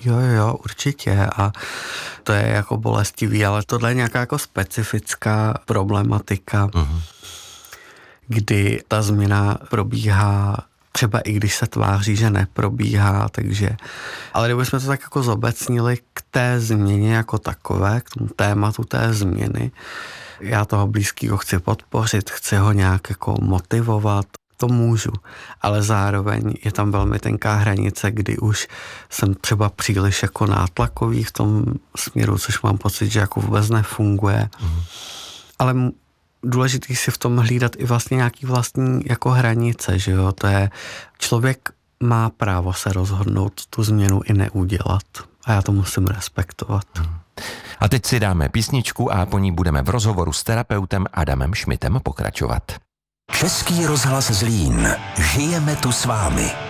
Jo, určitě a to je jako bolestivý, ale tohle je nějaká jako specifická problematika, kdy ta změna probíhá třeba i když se tváří, že neprobíhá, takže... Ale kdybychom to tak jako zobecnili k té změně jako takové, k tomu tématu té změny, já toho blízkého chci podpořit, chci ho nějak jako motivovat, to můžu, ale zároveň je tam velmi tenká hranice, kdy už jsem třeba příliš jako nátlakový v tom směru, což mám pocit, že jako vůbec nefunguje. Ale důležitý si v tom hlídat i vlastně nějaký vlastní jako hranice, že jo, to je, člověk má právo se rozhodnout tu změnu i neudělat a já to musím respektovat. A teď si dáme písničku a po ní budeme v rozhovoru s terapeutem Adamem Šmitem pokračovat. Český rozhlas Zlín. Žijeme tu s vámi.